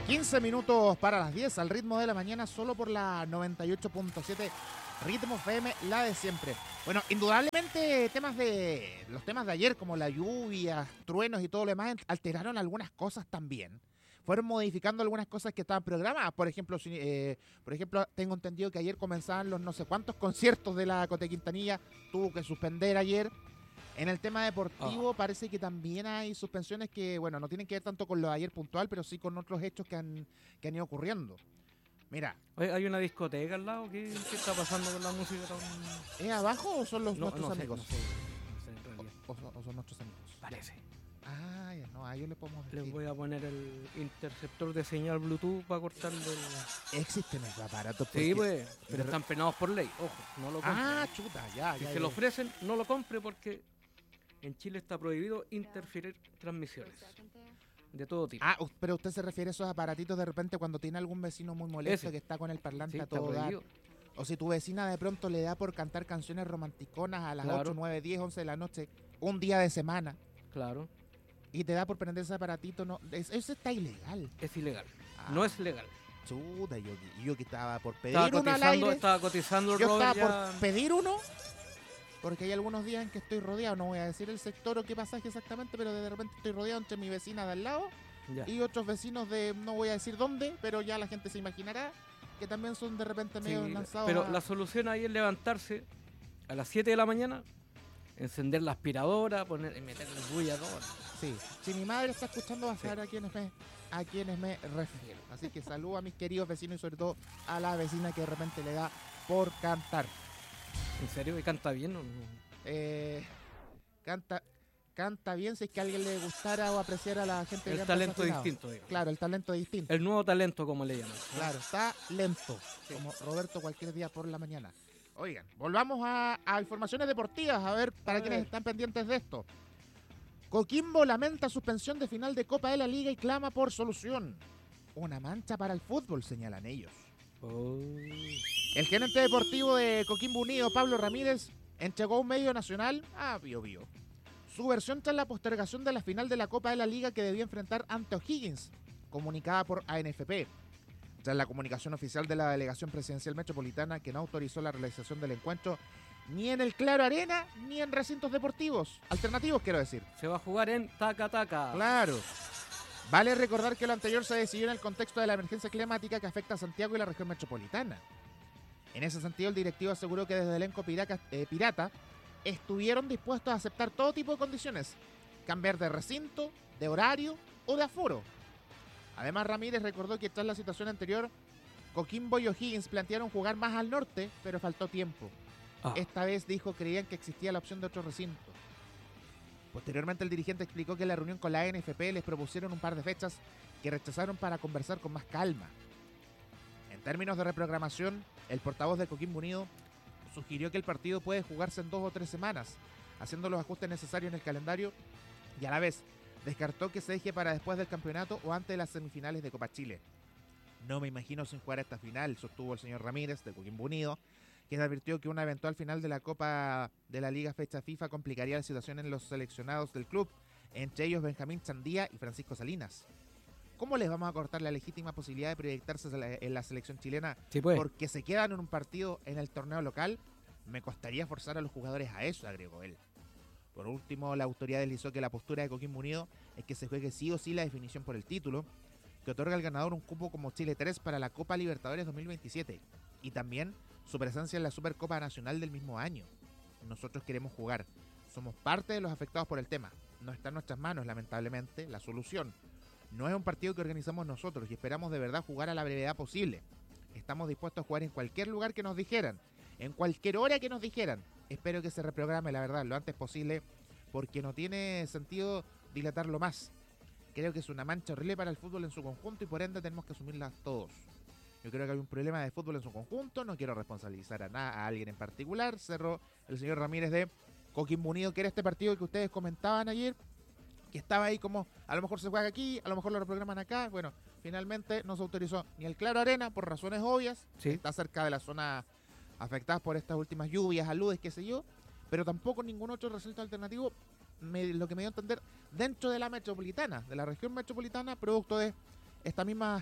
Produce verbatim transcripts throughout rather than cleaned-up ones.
quince minutos para las diez, al ritmo de la mañana, solo por la noventa y ocho punto siete Ritmo F M, la de siempre. Bueno, indudablemente temas de los temas de ayer, como la lluvia, truenos y todo lo demás, alteraron algunas cosas también. Fueron modificando algunas cosas que estaban programadas. Por ejemplo, si, eh, por ejemplo, tengo entendido que ayer comenzaban los no sé cuántos conciertos de la Cote Quintanilla. Tuvo que suspender ayer. En el tema deportivo, oh. parece que también hay suspensiones que, bueno, no tienen que ver tanto con lo de ayer puntual, pero sí con otros hechos que han, que han ido ocurriendo. Mira. Oye, ¿hay una discoteca al lado? ¿Qué, qué está pasando con la música? ¿Es abajo o son los no, nuestros no sé, amigos? No sé, no sé en realidad. O, o, son, o son nuestros amigos. Parece. Ah, ya, no, a ellos le podemos decir. Les voy a poner el interceptor de señal Bluetooth para cortarle el... Existen esos aparatos. Sí, pues, pero están penados por ley. Ojo, no lo compre. Ah, chuta, ya, si ya. Se ya. lo ofrecen, no lo compre porque en Chile está prohibido interferir transmisiones de todo tipo. Ah, pero usted se refiere a esos aparatitos de repente cuando tiene algún vecino muy molesto Ese. que está con el parlante sí, a todo dar. O si tu vecina de pronto le da por cantar canciones romanticonas a las claro. ocho, nueve, diez, once de la noche, un día de semana. Claro. Y te da por prender ese aparatito, no, es, eso está ilegal. Es ilegal. Ah. No es legal. Chuta, yo, yo que estaba por pedir estaba uno al aire. Estaba cotizando el Yo Robert estaba ya... por pedir uno. Porque hay algunos días en que estoy rodeado, no voy a decir el sector o qué pasaje exactamente, pero de repente estoy rodeado entre mi vecina de al lado ya. y otros vecinos de, no voy a decir dónde, pero ya la gente se imaginará, que también son de repente medio sí, lanzados. Pero a... la solución ahí es levantarse a las siete de la mañana, encender la aspiradora, poner, meterle bulla a todo. Sí, si mi madre está escuchando va a saber sí. a quiénes me, a quienes me refiero. Así que saludo a mis queridos vecinos y sobre todo a la vecina que de repente le da por cantar. ¿En serio? ¿Y canta bien o no? Eh, canta, canta bien si es que a alguien le gustara o apreciara a la gente. El talento distinto, digamos. Claro, el talento distinto. El nuevo talento, como le llaman. ¿No? Claro, está lento, sí. como Roberto cualquier día por la mañana. Oigan, volvamos a, a informaciones deportivas, a ver, para a quienes ver. están pendientes de esto. Coquimbo lamenta suspensión de final de Copa de la Liga y clama por solución. Una mancha para el fútbol, señalan ellos. Oh. El gerente deportivo de Coquimbo Unido, Pablo Ramírez, entregó a un medio nacional a Bio Bio su versión tras la postergación de la final de la Copa de la Liga que debía enfrentar ante O'Higgins, comunicada por A N F P. Tras la comunicación oficial de la Delegación Presidencial Metropolitana que no autorizó la realización del encuentro ni en el Claro Arena ni en recintos deportivos alternativos, quiero decir. Se va a jugar en Taca Taca. Claro. Vale recordar que lo anterior se decidió en el contexto de la emergencia climática que afecta a Santiago y la región metropolitana. En ese sentido, el directivo aseguró que desde el elenco pirata, eh, pirata estuvieron dispuestos a aceptar todo tipo de condiciones, cambiar de recinto, de horario o de aforo. Además, Ramírez recordó que tras la situación anterior, Coquimbo y O'Higgins plantearon jugar más al norte, pero faltó tiempo. Ah. Esta vez, dijo, creían que existía la opción de otro recinto. Posteriormente, el dirigente explicó que en la reunión con la A N F P les propusieron un par de fechas que rechazaron para conversar con más calma. En términos de reprogramación, el portavoz de Coquimbo Unido sugirió que el partido puede jugarse en dos o tres semanas, haciendo los ajustes necesarios en el calendario, y a la vez descartó que se deje para después del campeonato o antes de las semifinales de Copa Chile. No me imagino sin jugar esta final, sostuvo el señor Ramírez de Coquimbo Unido, quien advirtió que una eventual final de la Copa de la Liga fecha FIFA complicaría la situación en los seleccionados del club, entre ellos Benjamín Chandía y Francisco Salinas. ¿Cómo les vamos a cortar la legítima posibilidad de proyectarse en la selección chilena sí, pues. porque se quedan en un partido en el torneo local? Me costaría forzar a los jugadores a eso, agregó él. Por último, la autoridad deslizó que la postura de Coquimbo Unido es que se juegue sí o sí la definición por el título, que otorga al ganador un cupo como Chile tres para la Copa Libertadores dos mil veintisiete y también su presencia en la Supercopa Nacional del mismo año. Nosotros queremos jugar, somos parte de los afectados por el tema, no está en nuestras manos, lamentablemente, la solución. No es un partido que organizamos nosotros y esperamos de verdad jugar a la brevedad posible. Estamos dispuestos a jugar en cualquier lugar que nos dijeran, en cualquier hora que nos dijeran. Espero que se reprograme, la verdad, lo antes posible, porque no tiene sentido dilatarlo más. Creo que es una mancha horrible para el fútbol en su conjunto y por ende tenemos que asumirla todos. Yo creo que hay un problema de fútbol en su conjunto, no quiero responsabilizar a, nada, a alguien en particular. Cerró el señor Ramírez de Coquimbo Unido, que era este partido que ustedes comentaban ayer, que estaba ahí como, a lo mejor se juega aquí, a lo mejor lo reprograman acá. Bueno, finalmente no se autorizó ni el Claro Arena, por razones obvias, sí. Está cerca de la zona afectada por estas últimas lluvias, aludes, qué sé yo, pero tampoco ningún otro recinto alternativo, me, lo que me dio a entender, dentro de la metropolitana, de la región metropolitana, producto de estas mismas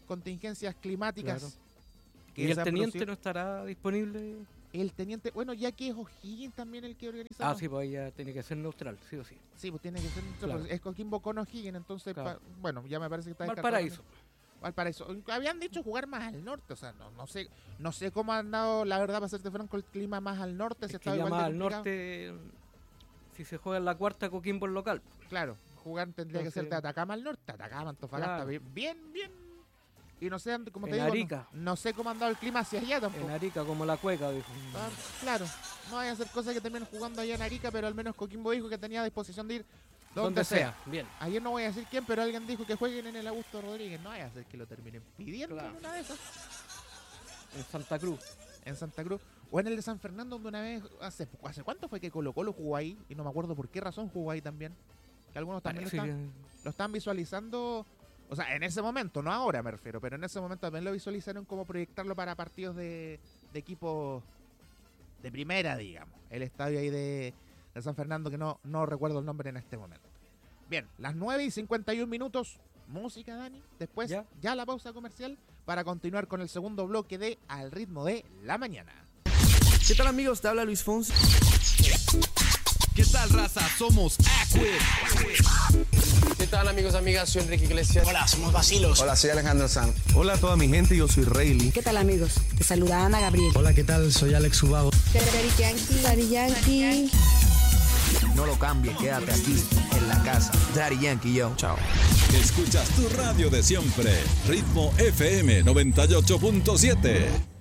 contingencias climáticas. Claro. que ¿Y el se han teniente producido. no estará disponible? El teniente, bueno, ya que es O'Higgins también el que organiza. Ah, ¿no? sí, pues ahí ya tiene que ser neutral, sí o sí. Sí, pues tiene que ser, Claro. pues, es Coquimbo con O'Higgins, entonces, Claro. pa- bueno, ya me parece que está descartado. Valparaíso. Valparaíso. Habían dicho jugar más al norte, o sea, no, no sé no sé cómo ha andado, la verdad, para serte franco, el clima más al norte. Es Si que estaba ya igual más de al complicado. norte, si se juega en la cuarta, Coquimbo es local. Claro, jugar tendría que ser Entonces- de Atacama al norte, Atacama, Antofagasta, Claro. bien, bien, bien. Y no sé, como te En digo, Arica. no, no sé cómo ha andado el clima hacia allá tampoco. En Arica, como la cueca, dijo. Ah, claro, no hay a hacer cosas que terminen jugando allá en Arica, pero al menos Coquimbo dijo que tenía disposición de ir donde, Donde sea. sea, bien. Ayer no voy a decir quién, pero alguien dijo que jueguen en el Augusto Rodríguez. No hay a hacer que lo terminen pidiendo Claro. en una de esas. En Santa Cruz. En Santa Cruz. O en el de San Fernando, donde una vez, hace, ¿hace cuánto fue que Colo Colo jugó ahí? Y no me acuerdo por qué razón jugó ahí también. Que algunos también lo Parece están, que- lo están visualizando. O sea, en ese momento, no ahora me refiero, pero en ese momento también lo visualizaron como proyectarlo para partidos de, de equipos de primera, digamos. El estadio ahí de, de San Fernando, que no, no recuerdo el nombre en este momento. Bien, las nueve y cincuenta y un minutos, música, Dani. Después, Ya. ya la pausa comercial para continuar con el segundo bloque de Al ritmo de la mañana. ¿Qué tal, amigos? Te habla Luis Fonsi. ¿Qué tal, raza? Somos Aquid. ¿Qué tal, amigos, amigas? Soy Enrique Iglesias. Hola, somos Bacilos. Hola, soy Alejandro Sanz. Hola a toda mi gente, yo soy Rayleigh. ¿Qué tal, amigos? Te saluda Ana Gabriel. Hola, ¿qué tal? Soy Alex Ubago. Daddy Yankee. Daddy Yankee. No lo cambies, quédate aquí, en la casa. Daddy Yankee, yo. Chao. Escuchas tu radio de siempre. Ritmo F M noventa y ocho punto siete.